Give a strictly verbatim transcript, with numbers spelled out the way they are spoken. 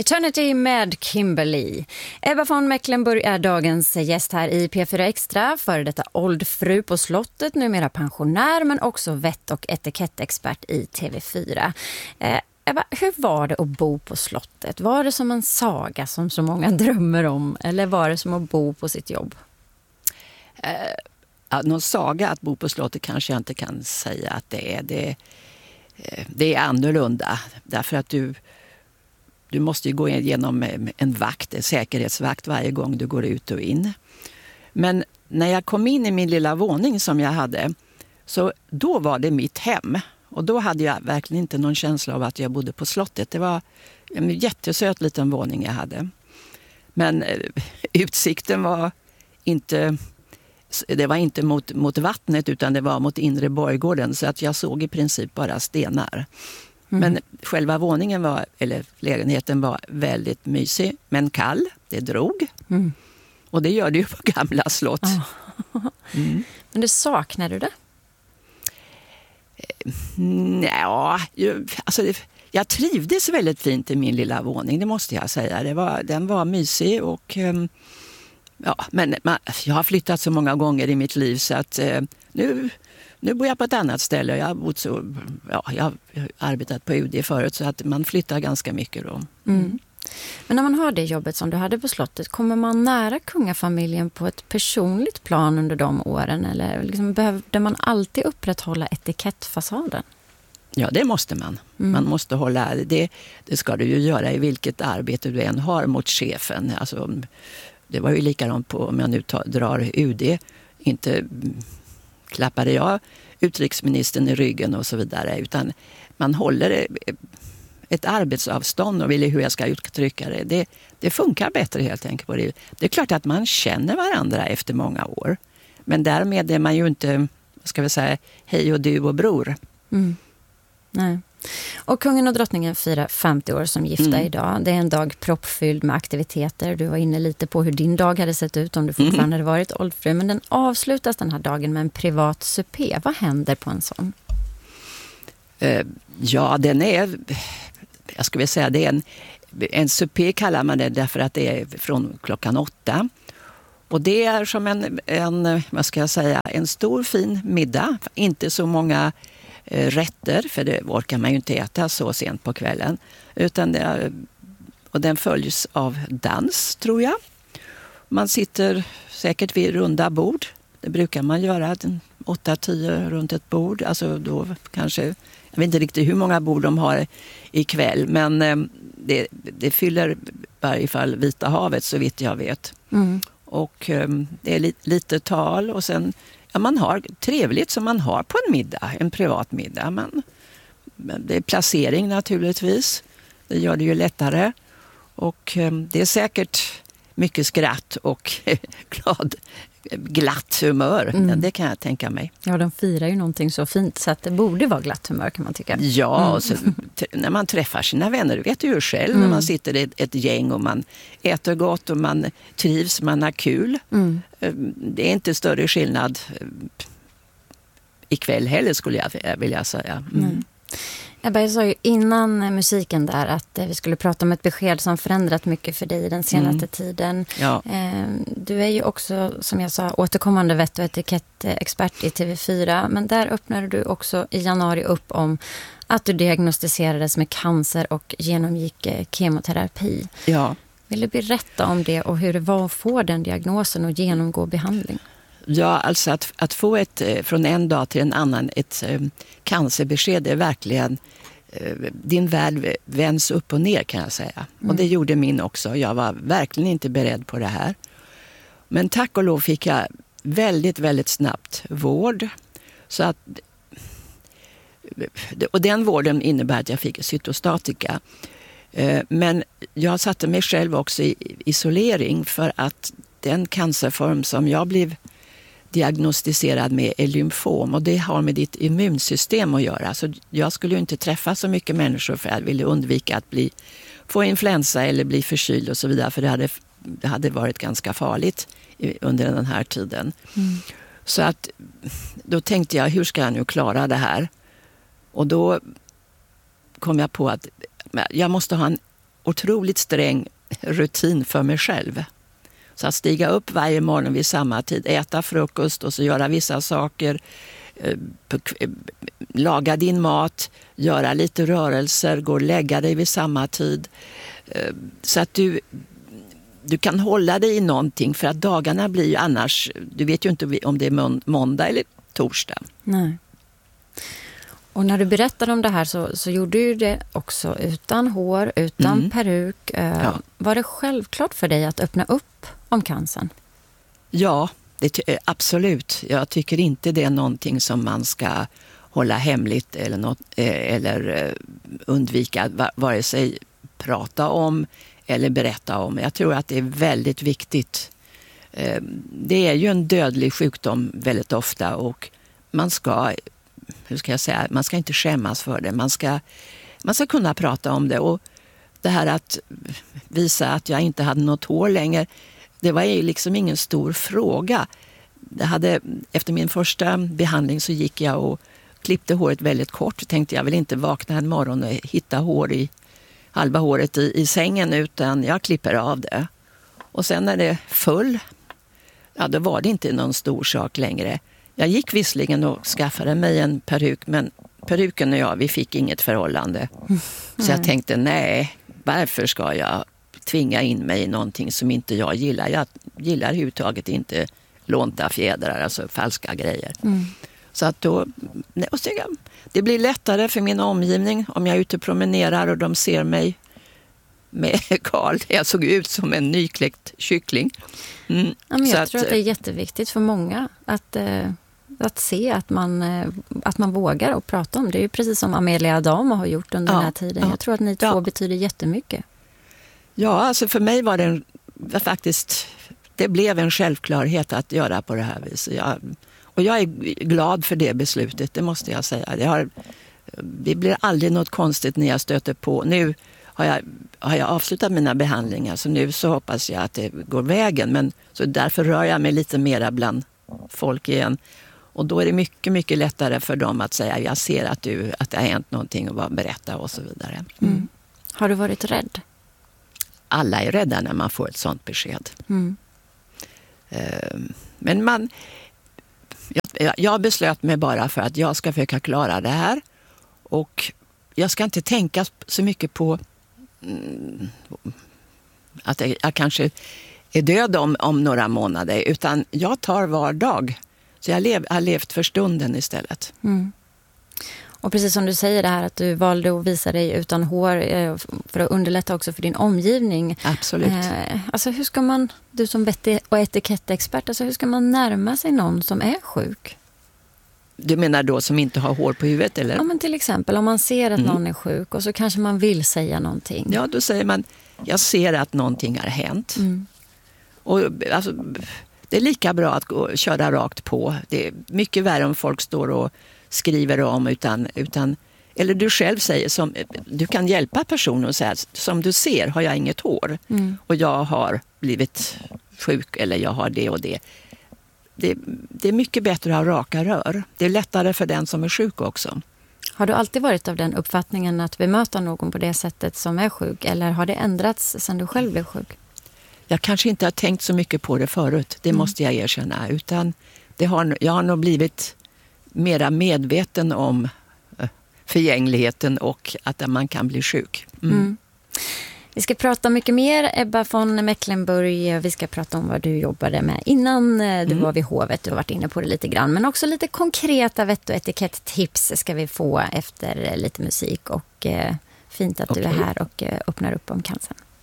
Eternity med Kimberly. Ebba von Mecklenburg är dagens gäst här i P fyra Extra. Före detta åldfru på slottet, numera pensionär men också vett- och etikettexpert i T V fyra. Eh, Ebba, hur var det att bo på slottet? Var det som en saga som så många drömmer om? Eller var det som att bo på sitt jobb? Eh, ja, någon saga att bo på slottet kanske jag inte kan säga att det är. Det, eh, det är annorlunda därför att du Du måste ju gå igenom en vakt, en säkerhetsvakt varje gång du går ut och in. Men när jag kom in i min lilla våning som jag hade, så då var det mitt hem. Och då hade jag verkligen inte någon känsla av att jag bodde på slottet. Det var en jättesöt liten våning jag hade. Men eh, utsikten var inte, det var inte mot, mot vattnet utan det var mot inre borggården. Så att jag såg i princip bara stenar. Mm. Men själva våningen var, eller lägenheten var väldigt mysig, men kall. Det drog. Mm. Och det gör det ju på gamla slott. Oh. Mm. Men du saknar du det? Ja, alltså jag trivdes väldigt fint i min lilla våning, det måste jag säga. Det var, den var mysig och ja, men man, jag har flyttat så många gånger i mitt liv så att nu... Nu bor jag på ett annat ställe. Jag har, bott så, ja, jag har arbetat på U D förut så att man flyttar ganska mycket då. Mm. Men när man har det jobbet som du hade på slottet, kommer man nära kungafamiljen på ett personligt plan under de åren? Eller liksom behövde man alltid upprätthålla etikettfasaden? Ja, det måste man. Mm. Man måste hålla, det, det ska du ju göra i vilket arbete du än har mot chefen. Alltså, det var ju likadant på, om jag nu tar, drar U D, inte... klappade jag utrikesministern i ryggen och så vidare, utan man håller ett arbetsavstånd och vill hur jag ska uttrycka det. Det, det funkar bättre helt enkelt på det. Det är klart att man känner varandra efter många år, men därmed är man ju inte, vad ska vi säga, hej och du och bror. Mm. Nej. Och kungen och drottningen firar femtio år som gifta mm. idag. Det är en dag proppfylld med aktiviteter. Du var inne lite på hur din dag hade sett ut om du fortfarande mm. hade varit åldfru. Men den avslutas den här dagen med en privat supé. Vad händer på en sån? Uh, ja, den är, jag skulle säga, det är en, en supé kallar man det därför att det är från klockan åtta. Och det är som en, en, vad ska jag säga, en stor fin middag. Inte så många rätter, för det orkar man ju inte äta så sent på kvällen. Utan det är, och den följs av dans, tror jag. Man sitter säkert vid runda bord. Det brukar man göra, åtta tio runt ett bord. Alltså då kanske, jag vet inte riktigt hur många bord de har ikväll, men det, det fyller i varje fall Vita havet så vitt jag vet. Mm. Och det är li, lite tal och sen ja, man har trevligt som man har på en middag, en privat middag. Man, det är placering naturligtvis. Det gör det ju lättare. Och det är säkert mycket skratt och glad, glatt humör. Mm. Det kan jag tänka mig. Ja, de firar ju någonting så fint så att det borde vara glatt humör kan man tycka. Ja, mm. och så, t- när man träffar sina vänner, vet du ju själv mm. när man sitter i ett, ett gäng och man äter gott och man trivs, man har kul. Mm. Det är inte större skillnad ikväll heller skulle jag vilja säga. Mm. Mm. Jag sa ju innan musiken där att vi skulle prata om ett besked som förändrat mycket för dig den senaste mm. tiden. Ja. Du är ju också, som jag sa, återkommande vett- och etikettexpert i T V fyra. Men där öppnade du också i januari upp om att du diagnostiserades med cancer och genomgick kemoterapi. Ja. Vill du berätta om det och hur det var att få den diagnosen och genomgå behandling? Ja, alltså att, att få ett, från en dag till en annan ett eh, cancerbesked är verkligen, eh, din värld vänds upp och ner kan jag säga. Mm. Och det gjorde min också. Jag var verkligen inte beredd på det här. Men tack och lov fick jag väldigt, väldigt snabbt vård. Så att, och den vården innebär att jag fick cytostatika. Eh, men jag satte mig själv också i isolering för att den cancerform som jag blev diagnostiserad med är lymfom och det har med ditt immunsystem att göra. Så jag skulle ju inte träffa så mycket människor för jag ville undvika att bli, få influensa eller bli förkyld och så vidare för det hade, det hade varit ganska farligt under den här tiden. Mm. Så att då tänkte jag, hur ska jag nu klara det här? Och då kom jag på att jag måste ha en otroligt sträng rutin för mig själv. Så att stiga upp varje morgon vid samma tid, äta frukost och så göra vissa saker, laga din mat, göra lite rörelser, gå och lägga dig vid samma tid. Så att du, du kan hålla dig i någonting, för att dagarna blir ju annars, du vet ju inte om det är måndag eller torsdag. Nej. Och när du berättade om det här så, så gjorde du det också utan hår, utan mm. peruk. Ja. Var det självklart för dig att öppna upp om cancern? Ja, det, absolut. Jag tycker inte det är någonting som man ska hålla hemligt eller, något, eller undvika vare sig prata om eller berätta om. Jag tror att det är väldigt viktigt. Det är ju en dödlig sjukdom väldigt ofta, och man ska, hur ska jag säga, man ska inte skämmas för det. Man ska, man ska kunna prata om det. Och det här att visa att jag inte hade något hår längre, det var ju liksom ingen stor fråga. Det hade, efter min första behandling så gick jag och klippte håret väldigt kort. Tänkte jag vill inte vakna en morgon och hitta hår i halva håret i, i sängen, utan jag klipper av det. Och sen när det föll, ja, då var det inte någon stor sak längre. Jag gick visserligen och skaffade mig en peruk, men peruken och jag, vi fick inget förhållande. Mm. Så jag tänkte, nej, varför ska jag tvinga in mig i någonting som inte jag gillar? Jag gillar överhuvudtaget inte lånta fjädrar, alltså falska grejer. Mm. Så att då, nej, och så, det blir lättare för min omgivning om jag är ute och promenerar och de ser mig med Karl. Jag såg ut som en nykläckt kyckling. Mm. Ja, men jag så tror att, att det är jätteviktigt för många att, eh, att se att man, eh, att man vågar och prata om det. Det är ju precis som Amelia Adamo har gjort under ja, den här tiden. Ja, jag tror att ni två ja. betyder jättemycket. Ja, alltså för mig var det en, faktiskt, det blev en självklarhet att göra på det här viset. Jag, och jag är glad för det beslutet, det måste jag säga. Det, har, det blir aldrig något konstigt när jag stöter på. Nu har jag, har jag avslutat mina behandlingar, så nu så hoppas jag att det går vägen. Men så därför rör jag mig lite mera bland folk igen. Och då är det mycket, mycket lättare för dem att säga, jag ser att, du, att det har hänt någonting och berätta och så vidare. Mm. Mm. Har du varit rädd? Alla är rädda när man får ett sånt besked. Mm. Men man... Jag, jag beslöt mig bara för att jag ska försöka klara det här. Och jag ska inte tänka så mycket på mm, att jag, jag kanske är död om, om några månader. Utan jag tar var dag. Så jag lev, har levt för stunden istället. Mm. Och precis som du säger det här att du valde att visa dig utan hår för att underlätta också för din omgivning. Absolut. Eh, alltså hur ska man, du som vett- och etikettexpert, alltså hur ska man närma sig någon som är sjuk? Du menar då som inte har hår på huvudet, eller? Ja, men till exempel om man ser att mm. någon är sjuk och så kanske man vill säga någonting. Ja, då säger man, jag ser att någonting har hänt. Mm. Och alltså, det är lika bra att gå, köra rakt på. Det är mycket värre om folk står och skriver om utan, utan eller du själv säger som, du kan hjälpa personen och säga, som du ser har jag inget hår mm. och jag har blivit sjuk eller jag har det och det. Det, det är mycket bättre att ha raka rör. Det är lättare för den som är sjuk också. Har du alltid varit av den uppfattningen att bemöta någon på det sättet som är sjuk, eller har det ändrats sedan du själv blev sjuk? Jag kanske inte har tänkt så mycket på det förut, det mm. måste jag erkänna, utan det har, jag har nog blivit mera medveten om förgängligheten och att man kan bli sjuk. Mm. Mm. Vi ska prata mycket mer, Ebba von Mecklenburg. Vi ska prata om vad du jobbade med innan du mm. var vid hovet. Du har varit inne på det lite grann. Men också lite konkreta vett- och etikett-tips ska vi få efter lite musik. Och eh, fint att okay. du är här och eh, öppnar upp om cancern.